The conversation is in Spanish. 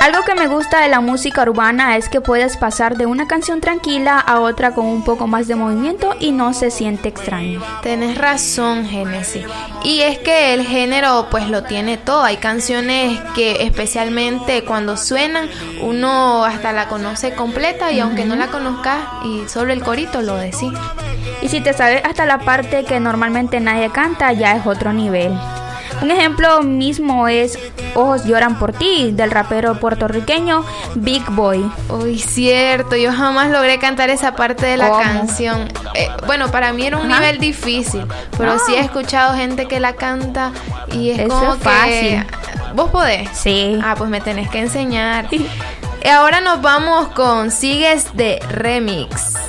Algo que me gusta de la música urbana es que puedes pasar de una canción tranquila a otra con un poco más de movimiento y no se siente extraño. Tenés razón, Génesis. Y es que el género pues lo tiene todo. Hay canciones que especialmente cuando suenan uno hasta la conoce completa y aunque no la conozcas y solo el corito lo decís. Y si te sabes hasta la parte que normalmente nadie canta, ya es otro nivel. Un ejemplo mismo es Ojos lloran por ti, del rapero puertorriqueño Big Boy. Uy, cierto, yo jamás logré cantar esa parte de la canción. Bueno, para mí era un nivel difícil, pero sí he escuchado gente que la canta y es eso como es fácil. ¿Vos podés? Sí. Ah, pues me tenés que enseñar. Ahora nos vamos con Sigues de Remix.